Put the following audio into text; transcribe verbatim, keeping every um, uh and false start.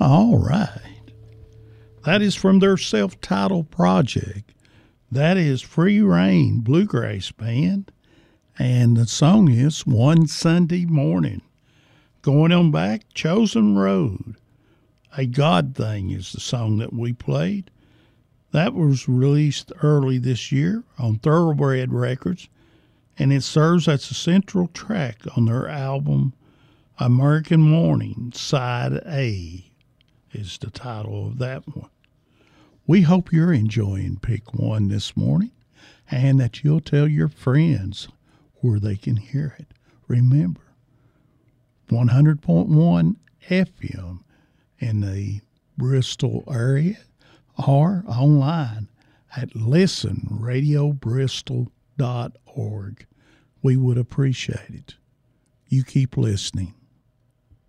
All right. That is from their self-titled project. That is Free Reign Bluegrass Band. And the song is One Sunday Morning. Going on back, Chosen Road. A God Thing is the song that we played. That was released early this year on Thoroughbred Records, and it serves as a central track on their album American Morning, Side A is the title of that one. We hope you're enjoying Pick One this morning and that you'll tell your friends where they can hear it. Remember, one hundred point one F M in the Bristol area or online at listen radio bristol dot org. We would appreciate it. You keep listening.